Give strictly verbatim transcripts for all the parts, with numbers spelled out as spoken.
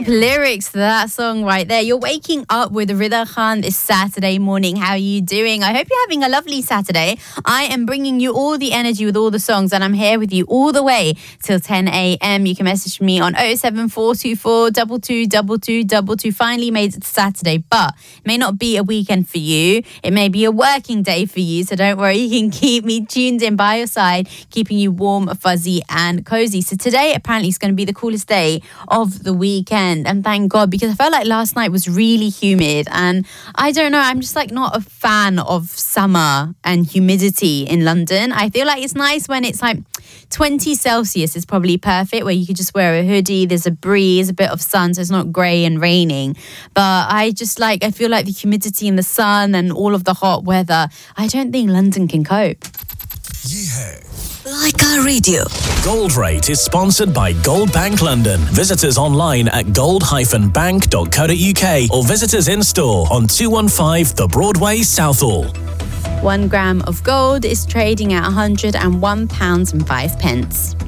Deep lyrics to that song right there. You're waking up with Rida Khan this Saturday morning. How are you doing? I hope you're having a lovely Saturday. I am bringing you all the energy with all the songs, and I'm here with you all the way till ten a.m. You can message me on oh seven four two four two two two two two two. Finally made it to Saturday, but it may not be a weekend for you. It may be a working day for you, so don't worry. You can keep me tuned in by your side, keeping you warm, fuzzy, and cozy. So today, apparently, is going to be the coolest day of the weekend, and thank God, because I felt like last night was really humid, and I don't know, I'm just like not a fan of summer and humidity in London. I feel like it's nice when it's like twenty Celsius is probably perfect, where you could just wear a hoodie, there's a breeze, a bit of sun, so it's not grey and raining. But I just like, I feel like the humidity in the sun and all of the hot weather, I don't think London can cope. Yeah. Like our radio. Gold Rate is sponsored by Gold Bank London. Visit us online at gold dash bank dot co dot uk or visit us in store on two one five The Broadway, Southall. One gram of gold is trading at one hundred and one pounds and five pence.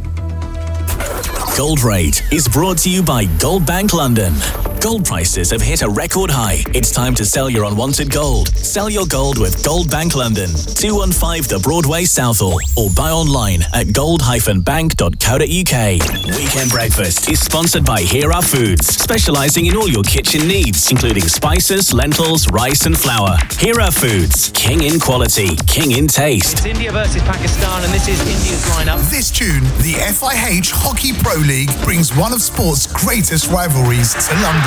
Gold Rate is brought to you by Gold Bank London. Gold prices have hit a record high. It's time to sell your unwanted gold. Sell your gold with Gold Bank London, two one five The Broadway, Southall, or buy online at gold dash bank dot co dot uk. Weekend Breakfast is sponsored by Hera Foods, specialising in all your kitchen needs, including spices, lentils, rice and flour. Hera Foods, king in quality, king in taste. It's India versus Pakistan, and this is India's lineup. This June, the F I H Hockey Pro League brings one of sport's greatest rivalries to London.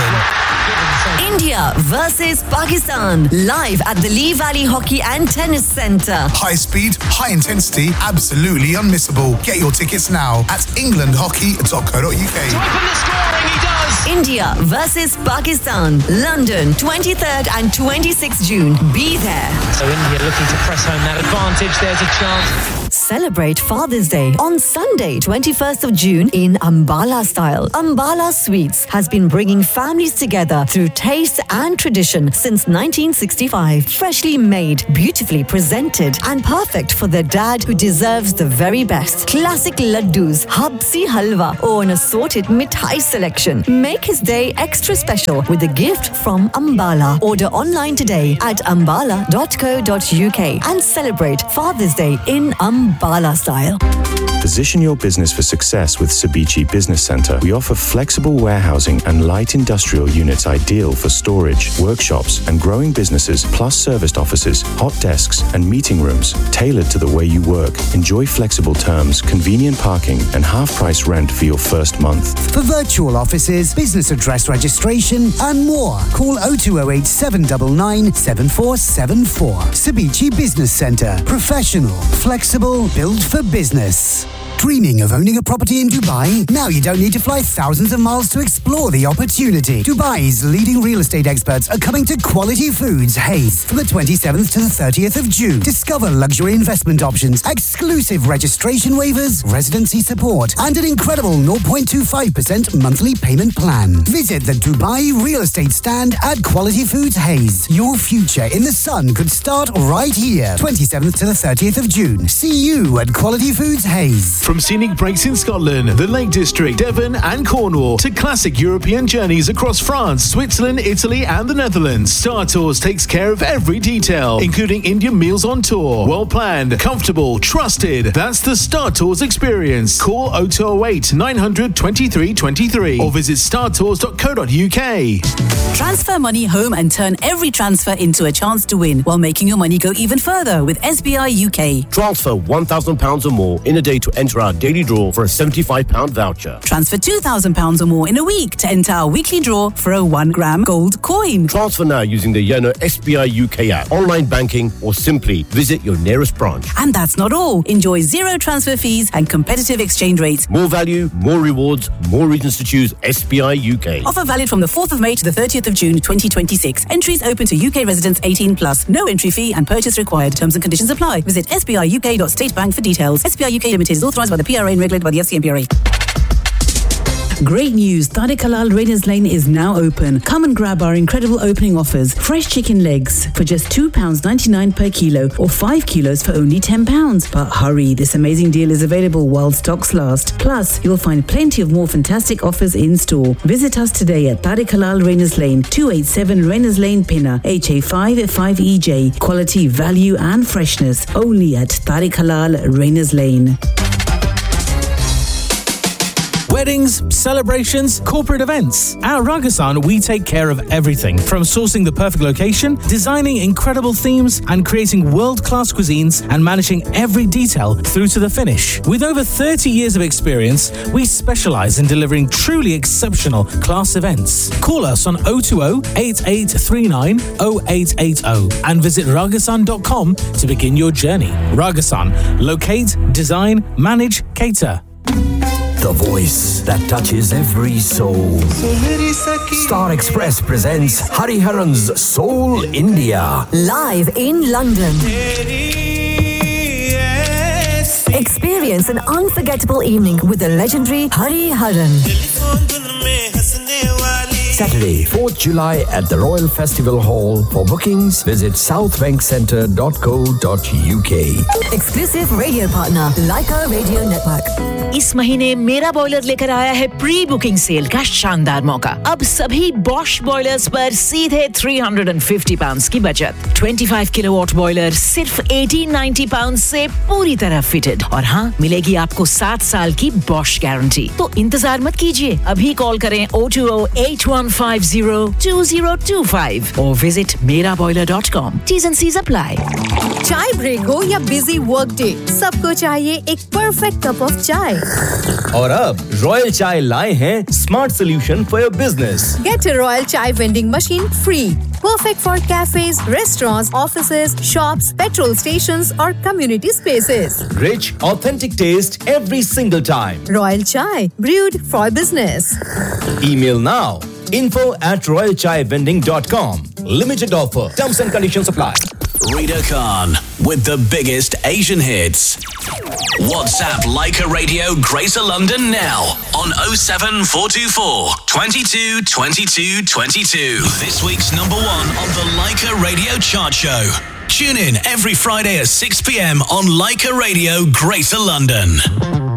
India versus Pakistan, live at the Lee Valley Hockey and Tennis Centre. High speed, high intensity, absolutely unmissable. Get your tickets now at england hockey dot co dot uk. To open the scoring, he does! India versus Pakistan, London, twenty-third and twenty-sixth June. Be there. So India looking to press home that advantage. There's a chance. Celebrate Father's Day on Sunday, twenty-first of June in Ambala style. Ambala Sweets has been bringing families together through taste and tradition since nineteen sixty-five. Freshly made, beautifully presented, and perfect for the dad who deserves the very best. Classic laddus, habsi halwa, or an assorted mithai selection. Make his day extra special with a gift from Ambala. Order online today at ambala dot co dot uk and celebrate Father's Day in Ambala style. Position your business for success with Cebiche Business Centre. We offer flexible warehousing and light industrial units ideal for storage, workshops and growing businesses, plus serviced offices, hot desks and meeting rooms tailored to the way you work. Enjoy flexible terms, convenient parking and half-price rent for your first month. For virtual offices, business address registration and more, call oh two oh eight, seven nine nine, seven four seven four. Cebiche Business Centre. Professional, flexible, built for business. Dreaming of owning a property in Dubai? Now you don't need to fly thousands of miles to explore the opportunity. Dubai's leading real estate experts are coming to Quality Foods Hayes from the twenty-seventh to the thirtieth of June. Discover luxury investment options, exclusive registration waivers, residency support, and an incredible zero point two five percent monthly payment plan. Visit the Dubai real estate stand at Quality Foods Hayes. Your future in the sun could start right here. twenty-seventh to the thirtieth of June. See you at Quality Foods Hayes. From scenic breaks in Scotland, the Lake District, Devon and Cornwall, to classic European journeys across France, Switzerland, Italy and the Netherlands, Star Tours takes care of every detail, including Indian meals on tour. Well planned, comfortable, trusted. That's the Star Tours experience. Call oh two oh eight, nine hundred, twenty-three twenty-three or visit star tours dot co dot uk. Transfer money home and turn every transfer into a chance to win while making your money go even further with S B I U K. Transfer one thousand pounds or more in a day to enter our daily draw for a seventy-five pounds voucher. Transfer two thousand pounds or more in a week to enter our weekly draw for a one gram gold coin. Transfer now using the Yono S B I U K app, online banking, or simply visit your nearest branch. And that's not all. Enjoy zero transfer fees and competitive exchange rates. More value, more rewards, more reasons to choose S B I U K. Offer valid from the fourth of May to the thirtieth of June twenty twenty-six. Entries open to U K residents eighteen plus. No entry fee and purchase required. Terms and conditions apply. Visit s b i u k dot state bank for details. S B I U K Limited is authorised by the P R A and regulated by the F C M P R A. Great news, Tariq Halal Rainers Lane is now open. Come and grab our incredible opening offers. Fresh chicken legs for just two pounds ninety-nine per kilo or five kilos for only ten pounds. But hurry, this amazing deal is available while stocks last. Plus, you'll find plenty of more fantastic offers in store. Visit us today at Tariq Halal Rainers Lane, two eighty-seven Rainers Lane, Pinner, H A five five E J. Quality, value and freshness only at Tariq Halal Rainers Lane. Weddings, celebrations, corporate events. At Ragasan, we take care of everything from sourcing the perfect location, designing incredible themes, and creating world-class cuisines and managing every detail through to the finish. With over thirty years of experience, we specialize in delivering truly exceptional class events. Call us on oh two oh, eight eight three nine, oh eight eight oh and visit ragasan dot com to begin your journey. Ragasan. Locate, design, manage, cater. The voice that touches every soul. Star Express presents Hariharan's Soul India. Live in London. Experience an unforgettable evening with the legendary Hariharan. Saturday, fourth July at the Royal Festival Hall. For bookings, visit south bank centre dot co dot uk. Exclusive radio partner, Leica Radio Network. इस महीने मेरा boiler लेकर आया है pre booking cell का शानदार मौका। अब सभी बॉश बॉयलर्स पर सीधे तीन सौ पचास पाउंड्स की बचत। पच्चीस किलोवाट बॉयलर सिर्फ अठारह सौ नब्बे पाउंड्स से पूरी तरह फिटेड और हाँ मिलेगी आपको सात साल की बॉश गारंटी। तो इंतजार मत कीजिए, अभी कॉल करें oh two oh, eight one five oh, two oh two five और विजिट मेरा boiler dot com. T's and C's apply। चाय ब्रेक हो या बिजी वर्क डे, सबको चाहिए एक परफेक्ट कप ऑफ चाय। और अब रॉयल चाय लाए हैं smart solution for your business. Get a Royal Chai vending machine free. Perfect for cafes, restaurants, offices, shops, petrol stations or community spaces. Rich, authentic taste every single time. Royal Chai, brewed for business. Email now. info at royal chai vending dot com. Limited offer. Terms and conditions apply. Rita Khan with the biggest Asian hits. WhatsApp Leica Radio Greater London now on oh seven four two four, twenty-two, twenty-two, twenty-two. This week's number one on the Leica Radio Chart Show. Tune in every Friday at six p.m. on Leica Radio Greater London.